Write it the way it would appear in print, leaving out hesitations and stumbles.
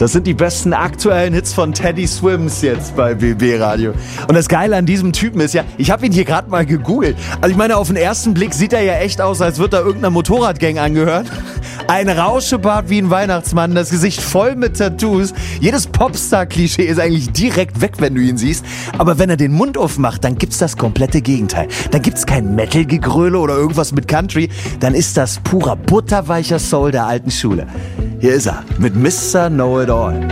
Das sind die besten aktuellen Hits von Teddy Swims jetzt bei BB Radio. Und das Geile an diesem Typen ist ja, ich habe ihn hier gerade mal gegoogelt. Also ich meine, auf den ersten Blick sieht er ja echt aus, als würde er irgendeiner Motorradgang angehören. Ein Rauschebart wie ein Weihnachtsmann, das Gesicht voll mit Tattoos. Jedes Popstar-Klischee ist eigentlich direkt weg, wenn du ihn siehst. Aber wenn er den Mund aufmacht, dann gibt's das komplette Gegenteil. Dann gibt's kein Metal-Gegröle oder irgendwas mit Country. Dann ist das purer butterweicher Soul der alten Schule. Hier ist er, mit Mr. Know-It-All.